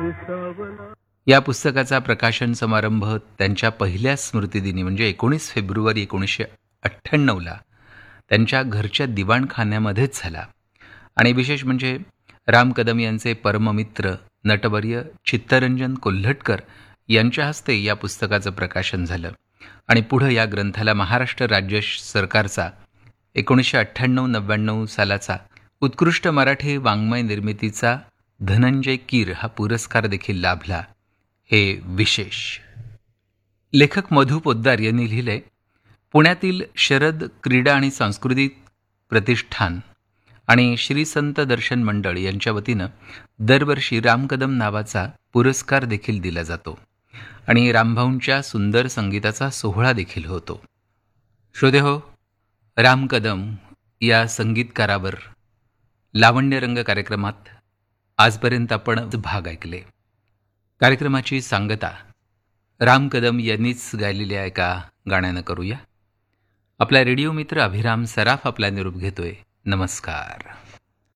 या पुस्तकाचा प्रकाशन समारंभ त्यांच्या पहिल्या स्मृतिदिनी म्हणजे 19 फेब्रुवारी 1998ला त्यांच्या घरच्या दिवाणखान्यामध्येच झाला. आणि विशेष म्हणजे राम कदम यांचे परममित्र नटवर्य चित्तरंजन कोल्हटकर यांच्या हस्ते या पुस्तकाचं प्रकाशन झालं. आणि पुढं या ग्रंथाला महाराष्ट्र राज्य सरकारचा 1998-99 सालाचा उत्कृष्ट मराठी वाङ्मय निर्मितीचा धनंजय कीर हा पुरस्कार देखील लाभला. हे विशेष. लेखक मधु पोद्दार यांनी लिहिले, पुण्यातील शरद क्रीडा आणि सांस्कृतिक प्रतिष्ठान आणि श्री संत दर्शन मंडळ यांच्या वतीनं दरवर्षी राम कदम नावाचा पुरस्कार देखील दिला जातो आणि रामभाऊंच्या सुंदर संगीताचा सोहळा देखील होतो. श्रोतेहो, राम कदम या संगीतकारावर लावण्यरंग कार्यक्रमात आजपर्यंत आपण भाग ऐकले. कार्यक्रमाची सांगता राम कदम यांनीच गायलेल्या एका गाण्यानं करूया. आपला रेडिओ मित्र अभिराम सराफ आपला निरोप घेतोय. नमस्कार.